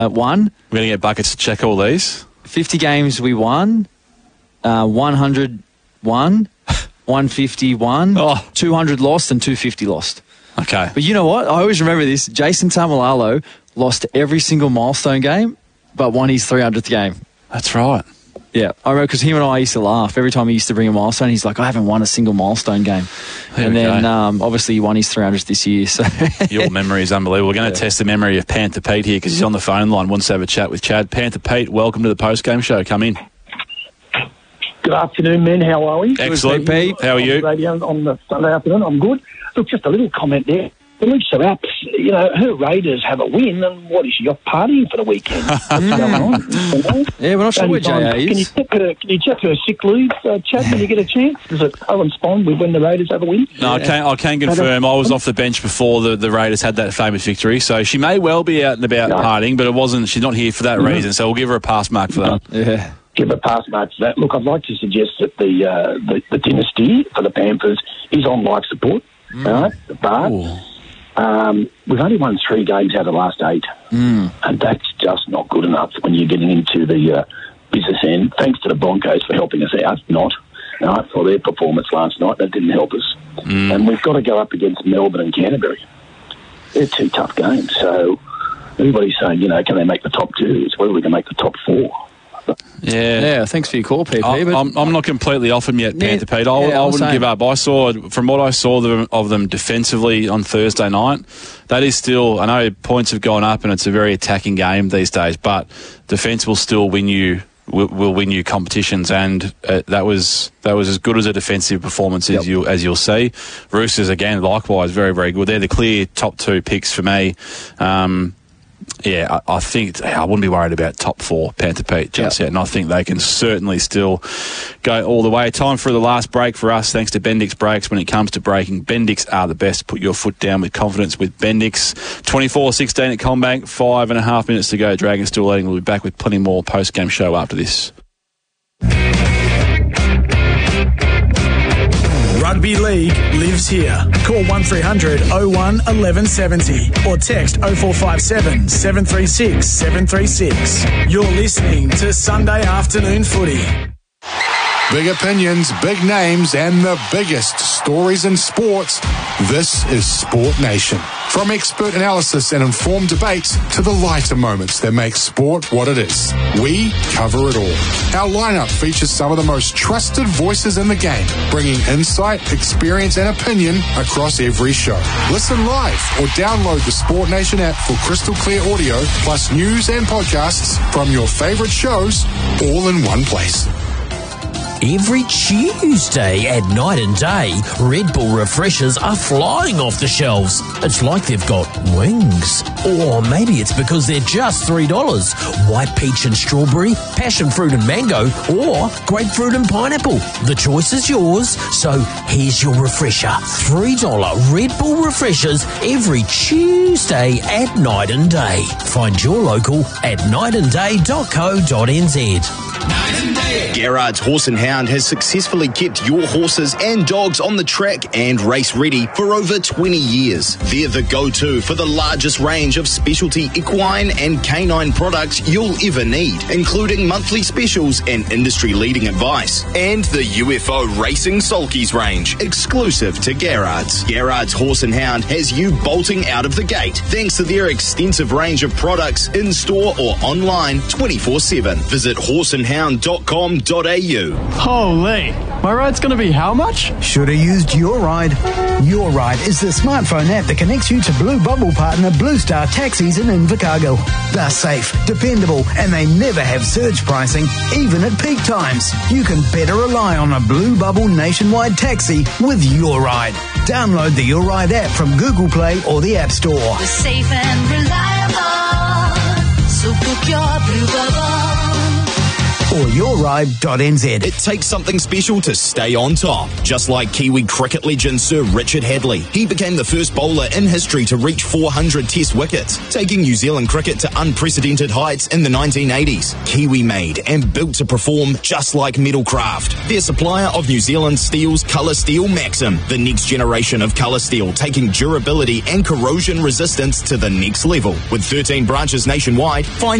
Won. We're going to get buckets to check all these. 50 games we won. 100 won. 150 won. 200 lost and 250 lost. Okay. But you know what? I always remember this. Jason Tamalalo lost every single milestone game, but won his 300th game. That's right. Yeah, I remember because him and I used to laugh every time he used to bring a milestone. He's like, I haven't won a single milestone game. And then obviously he won his 300th this year. So your memory is unbelievable. We're going to test the memory of Panther Pete here because he's on the phone line. Wants to have a chat with Chad. Panther Pete, welcome to the post-game show. Come in. Good afternoon, men. How are we? Excellent, Pete. How are you? Radio on the Sunday afternoon. I'm good. Look, just a little comment there. Alicia Apps, her Raiders have a win, and what is she off partying for the weekend? What's going on? Yeah, we're not sure where J.A. is. Can you check her sick leave, Chad, when you get a chance? Does it correspond with when the Raiders have a win? No, I can confirm. I was off the bench before the Raiders had that famous victory, so she may well be out and about partying, but it wasn't. She's not here for that reason, so we'll give her a pass mark for that. Yeah. Give a pass mark for that. Look, I'd like to suggest that the dynasty for the Panthers is on life support, right? But we've only won 3 games out of the last 8, and that's just not good enough when you're getting into the business end. Thanks to the Broncos for helping us out, for their performance last night. That didn't help us. And we've got to go up against Melbourne and Canterbury. They're 2 tough games. So everybody's saying, can they make the top 2? It's whether we can make the top 4. Yeah. Thanks for your call, PP. I'm not completely off them yet, Panther Pete. I wouldn't give up. I saw, from what I saw of them defensively on Thursday night, that is still, I know points have gone up and it's a very attacking game these days, but defence will still win you. Will win you competitions, and that was as good as a defensive performance as you'll see. Roosters again, likewise, very very good. They're the clear top 2 picks for me. I think I wouldn't be worried about top 4, Panther Pete, just yet, and I think they can certainly still go all the way. Time for the last break for us, thanks to Bendix Brakes. When it comes to braking, Bendix are the best. Put your foot down with confidence with Bendix. 24-16 at CommBank, 5.5 minutes to go. Dragon still leading. We'll be back with plenty more post-game show after this. Rugby League lives here. Call 1300 01 1170 or text 0457 736 736. You're listening to Sunday Afternoon Footy. Big opinions, big names, and the biggest stories in sports. This is Sport Nation. From expert analysis and informed debates to the lighter moments that make sport what it is, we cover it all. Our lineup features some of the most trusted voices in the game, bringing insight, experience, and opinion across every show. Listen live or download the Sport Nation app for crystal clear audio, plus news and podcasts from your favorite shows, all in one place. Every Tuesday at Night and Day, Red Bull refreshers are flying off the shelves. It's like they've got wings. Or maybe it's because they're just $3. White peach and strawberry, passion fruit and mango, or grapefruit and pineapple. The choice is yours, so here's your refresher. $3 Red Bull refreshers every Tuesday at Night and Day. Find your local at nightandday.co.nz. Gerrard's Horse and Hound has successfully kept your horses and dogs on the track and race ready for over 20 years. They're the go-to for the largest range of specialty equine and canine products you'll ever need, including monthly specials and industry-leading advice. And the UFO Racing Sulkies range, exclusive to Gerrard's. Gerrard's Horse and Hound has you bolting out of the gate thanks to their extensive range of products in-store or online 24/7. Visit horseandhound.com.au. Holy, my ride's going to be how much? Should have used Your Ride. Your Ride is the smartphone app that connects you to Blue Bubble partner Blue Star Taxis in Invercargill. They're safe, dependable, and they never have surge pricing, even at peak times. You can better rely on a Blue Bubble nationwide taxi with Your Ride. Download the Your Ride app from Google Play or the App Store. We're safe and reliable, so book your Blue Bubble. Or Your Ride Vibe.nz. It takes something special to stay on top. Just like Kiwi cricket legend Sir Richard Hadley. He became the first bowler in history to reach 400 test wickets, taking New Zealand cricket to unprecedented heights in the 1980s. Kiwi made and built to perform just like Metalcraft. Their supplier of New Zealand Steel's Colour Steel Maxim, the next generation of colour steel, taking durability and corrosion resistance to the next level. With 13 branches nationwide, find